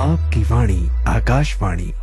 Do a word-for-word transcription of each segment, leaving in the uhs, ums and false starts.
आपकी वाणी आकाशवाणी।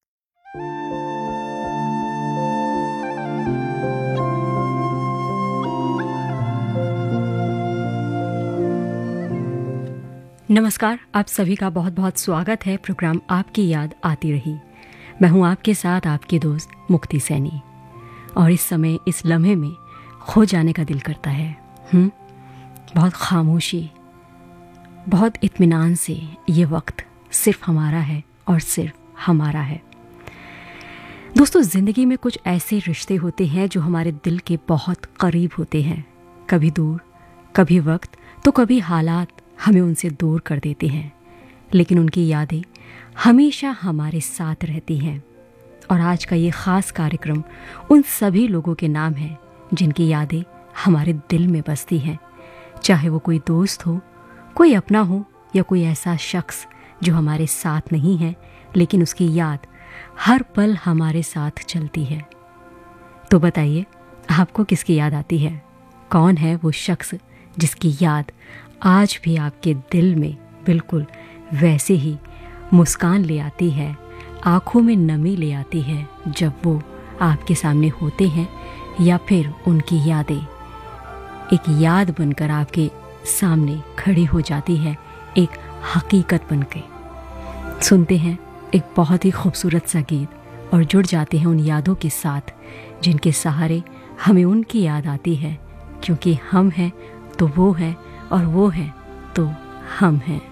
नमस्कार, आप सभी का बहुत बहुत स्वागत है प्रोग्राम आपकी याद आती रही। मैं हूं आपके साथ आपकी दोस्त मुक्ति सैनी। और इस समय इस लम्हे में खो जाने का दिल करता है। हम्म बहुत खामोशी, बहुत इत्मीनान से ये वक्त सिर्फ हमारा है और सिर्फ हमारा है। दोस्तों, ज़िंदगी में कुछ ऐसे रिश्ते होते हैं जो हमारे दिल के बहुत करीब होते हैं। कभी दूर, कभी वक्त, तो कभी हालात हमें उनसे दूर कर देते हैं, लेकिन उनकी यादें हमेशा हमारे साथ रहती हैं। और आज का ये ख़ास कार्यक्रम उन सभी लोगों के नाम है जिनकी यादें हमारे दिल में बसती हैं, चाहे वो कोई दोस्त हो, कोई अपना हो, या कोई ऐसा शख्स जो हमारे साथ नहीं है लेकिन उसकी याद हर पल हमारे साथ चलती है। तो बताइए, आपको किसकी याद आती है? कौन है वो शख्स जिसकी याद आज भी आपके दिल में बिल्कुल वैसे ही मुस्कान ले आती है, आँखों में नमी ले आती है जब वो आपके सामने होते हैं, या फिर उनकी यादें एक याद बनकर आपके सामने खड़ी हो जाती है, एक हकीकत बनके? सुनते हैं एक बहुत ही खूबसूरत सा गीत और जुड़ जाते हैं उन यादों के साथ जिनके सहारे हमें उनकी याद आती है, क्योंकि हम हैं तो वो है और वो है तो हम हैं।